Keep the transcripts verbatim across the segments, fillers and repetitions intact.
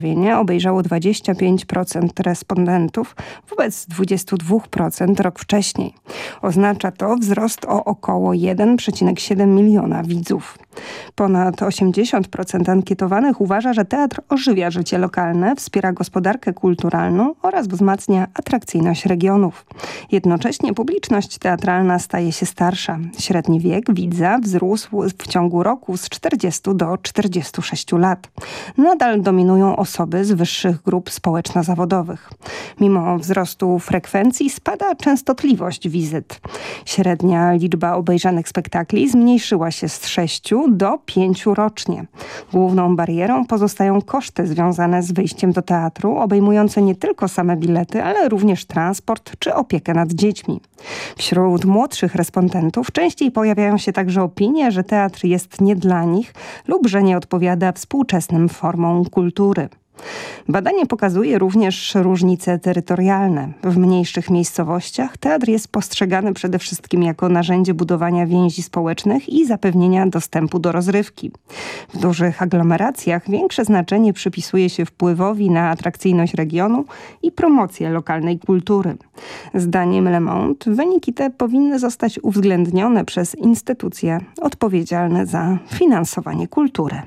obejrzało dwadzieścia pięć procent respondentów wobec dwadzieścia dwa procent rok wcześniej. Oznacza to wzrost o około jeden przecinek siedem miliona widzów. Ponad osiemdziesiąt procent ankietowanych uważa, że teatr ożywia życie lokalne, wspiera gospodarkę kulturalną oraz wzmacnia atrakcyjność regionów. Jednocześnie publiczność teatralna staje się starsza. Średni wiek widza wzrósł w ciągu roku z czterdziestu do czterdziestu sześciu lat. Nadal dominują osoby z wyższych grup społeczno-zawodowych. Mimo wzrostu frekwencji spada częstotliwość wizyt. Średnia liczba obejrzanych spektakli zmniejszyła się z sześciu do pięciu rocznie. Główną barierą pozostają koszty związane z wyjściem do teatru, obejmujące nie tylko same bilety, ale również transport czy opiekę nad dziećmi. Wśród młodszych respondentów częściej pojawiają się także opinie, że teatr jest nie dla nich lub że nie odpowiada współczesnym formom kultury. Badanie pokazuje również różnice terytorialne. W mniejszych miejscowościach teatr jest postrzegany przede wszystkim jako narzędzie budowania więzi społecznych i zapewnienia dostępu do rozrywki. W dużych aglomeracjach większe znaczenie przypisuje się wpływowi na atrakcyjność regionu i promocję lokalnej kultury. Zdaniem Le Monde wyniki te powinny zostać uwzględnione przez instytucje odpowiedzialne za finansowanie kultury.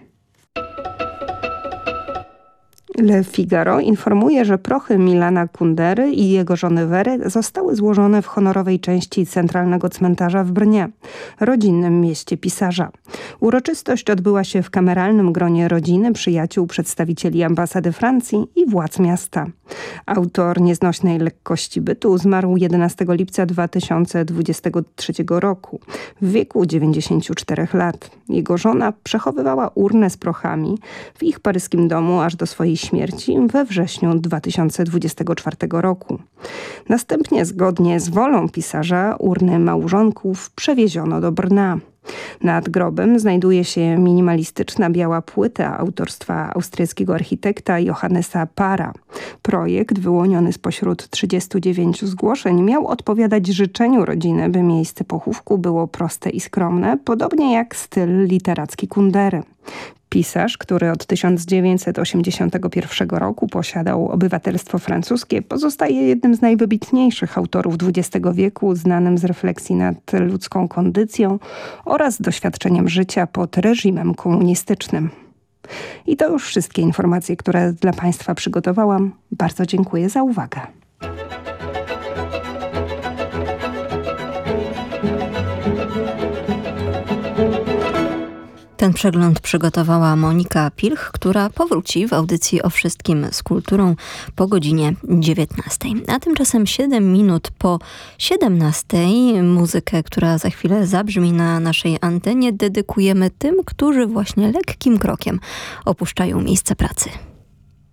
Le Figaro informuje, że prochy Milana Kundery i jego żony Wery zostały złożone w honorowej części centralnego cmentarza w Brnie, rodzinnym mieście pisarza. Uroczystość odbyła się w kameralnym gronie rodziny, przyjaciół, przedstawicieli ambasady Francji i władz miasta. Autor nieznośnej lekkości bytu zmarł jedenastego lipca dwa tysiące dwudziestego trzeciego roku w wieku dziewięćdziesięciu czterech lat. Jego żona przechowywała urnę z prochami w ich paryskim domu aż do swojej śmierci we wrześniu dwa tysiące dwudziestego czwartego roku. Następnie zgodnie z wolą pisarza urny małżonków przewieziono do Brna. Nad grobem znajduje się minimalistyczna biała płyta autorstwa austriackiego architekta Johannesa Para. Projekt, wyłoniony spośród trzydziestu dziewięciu zgłoszeń, miał odpowiadać życzeniu rodziny, by miejsce pochówku było proste i skromne, podobnie jak styl literacki Kundery. Pisarz, który od tysiąc dziewięćset osiemdziesiątego pierwszego roku posiadał obywatelstwo francuskie, pozostaje jednym z najwybitniejszych autorów dwudziestego wieku, znanym z refleksji nad ludzką kondycją oraz doświadczeniem życia pod reżimem komunistycznym. I to już wszystkie informacje, które dla Państwa przygotowałam. Bardzo dziękuję za uwagę. Ten przegląd przygotowała Monika Pilch, która powróci w audycji o wszystkim z kulturą po godzinie dziewiętnastej. A tymczasem siedem minut po siedemnastej muzykę, która za chwilę zabrzmi na naszej antenie, dedykujemy tym, którzy właśnie lekkim krokiem opuszczają miejsce pracy.